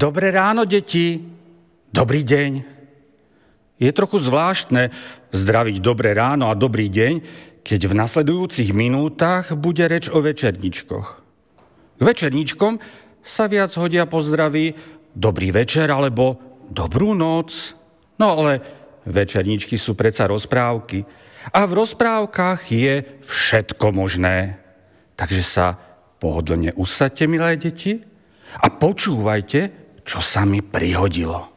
Dobré ráno, deti. Dobrý deň. Je trochu zvláštne zdraviť dobré ráno a dobrý deň, keď v nasledujúcich minútach bude reč o večerníčkoch. K večerníčkom sa viac hodia pozdraví dobrý večer alebo dobrú noc. No ale večerníčky sú predsa rozprávky a v rozprávkach je všetko možné. Takže sa pohodlne usaďte, milé deti, a počúvajte, čo sa mi prihodilo.